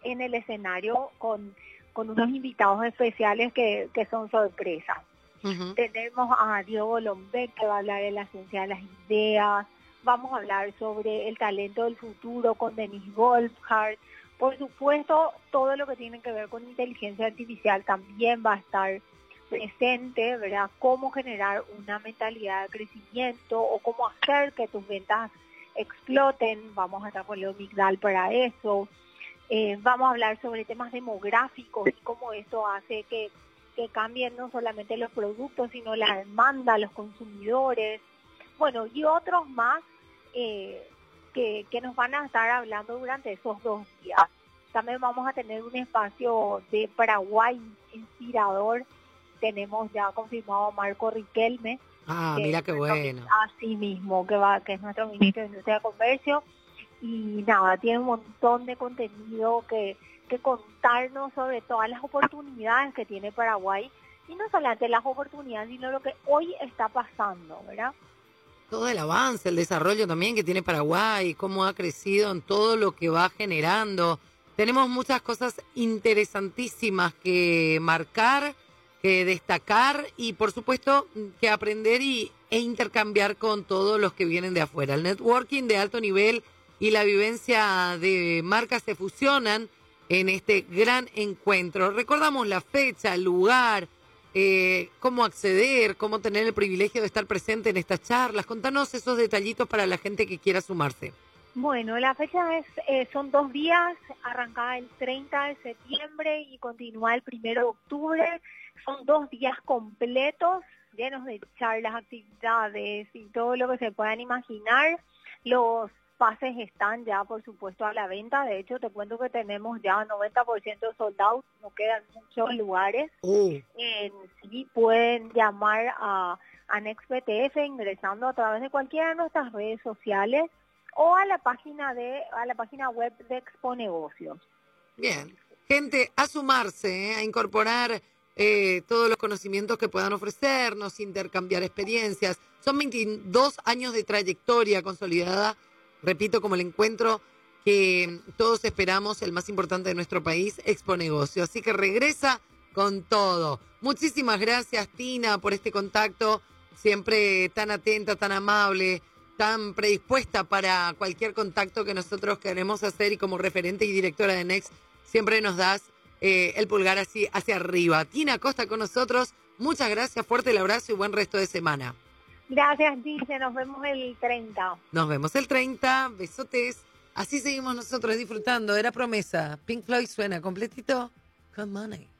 en el escenario con unos invitados especiales que son sorpresas. Uh-huh. Tenemos a Diego Lombeck, que va a hablar de la ciencia de las ideas. Vamos a hablar sobre el talento del futuro con Denise Goldhart. Por supuesto, todo lo que tiene que ver con inteligencia artificial también va a estar presente, ¿verdad? Cómo generar una mentalidad de crecimiento o cómo hacer que tus ventas exploten. Vamos a estar con Leo Migdal para eso. Vamos a hablar sobre temas demográficos y cómo esto hace que cambien no solamente los productos, sino la demanda, los consumidores, bueno, y otros más que nos van a estar hablando durante esos 2 días. También vamos a tener un espacio de Paraguay inspirador. Tenemos ya confirmado a Marco Riquelme. Mira qué bueno. Así mismo, que es nuestro ministro de Industria y Comercio. Y nada, tiene un montón de contenido que contarnos sobre todas las oportunidades que tiene Paraguay, y no solamente las oportunidades, sino lo que hoy está pasando, ¿verdad? Todo el avance, el desarrollo también que tiene Paraguay, cómo ha crecido en todo lo que va generando. Tenemos muchas cosas interesantísimas que marcar, que destacar y por supuesto que aprender e intercambiar con todos los que vienen de afuera. El networking de alto nivel y la vivencia de marcas se fusionan en este gran encuentro. Recordamos la fecha, el lugar, cómo acceder, cómo tener el privilegio de estar presente en estas charlas. Contanos esos detallitos para la gente que quiera sumarse. Bueno, la fecha son 2 días, arrancada el 30 de septiembre y continúa el 1 de octubre. Son 2 días completos, llenos de charlas, actividades y todo lo que se puedan imaginar. Los pases están ya, por supuesto, a la venta. De hecho, te cuento que tenemos ya 90% sold out, no quedan muchos lugares. Sí, pueden llamar a NextPTF ingresando a través de cualquiera de nuestras redes sociales o a la página web de Expo Negocios. Bien, gente, a sumarse, a incorporar todos los conocimientos que puedan ofrecernos, intercambiar experiencias. Son 22 años de trayectoria consolidada, repito, como el encuentro que todos esperamos, el más importante de nuestro país, Expo Negocio. Así que regresa con todo. Muchísimas gracias, Tina, por este contacto, siempre tan atenta, tan amable, tan predispuesta para cualquier contacto que nosotros queremos hacer, y como referente y directora de Next siempre nos das el pulgar así hacia arriba. Tina Costa con nosotros, muchas gracias, fuerte el abrazo y buen resto de semana. Gracias, Dice, nos vemos el 30. Nos vemos el 30, besotes. Así seguimos nosotros disfrutando, era promesa. Pink Floyd suena completito con Money.